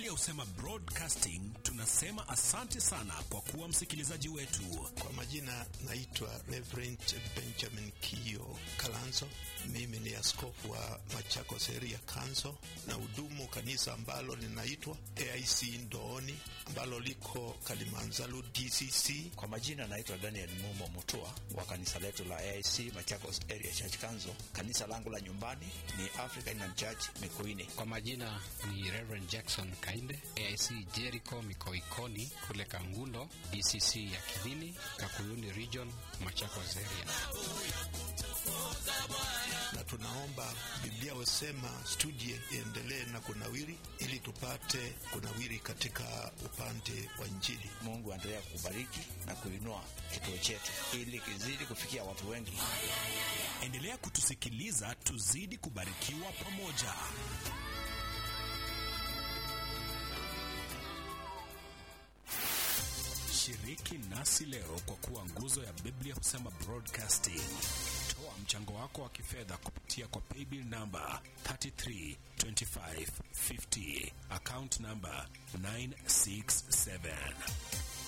Biblia Husema Broadcasting tunasema asante sana kwa kuwa msikilizaji wetu. Kwa majina naitwa Reverend Benjamin Kio Kalanzo. Mimi ni askofu wa Machakos Area Council na hudumu kanisa ambalo linaitwa AIC Ndooni ambalo liko Kalimanzalo DCC. Kwa majina naitwa Daniel Mumo Mutua wa kanisa letu la AIC Machakos Area Church Council. Kanisa langu la nyumbani ni African Church Mikuini. Kwa majina ni Reverend Jackson Kainde, AIC Jericho Mikoikoni kule Kangundo, DCC ya Kidini, Kakuyuni Region, Machakos Area. Na tunaomba Biblia Husema studie iendelee na kunawiri ili tupate kunawiri katika upande wa Injili. Mungu aendelee kubariki na kuinua kituo chetu ili kizidi kufikia watu wengi. Endelea kutusikiliza, tuzidi kubarikiwa pamoja. Shiriki nasi leo kwa kuwa nguzo ya Biblia Husema Broadcasting. Toa mchango wako wa kifedha kupitia kwa paybill number 332550, account number 967.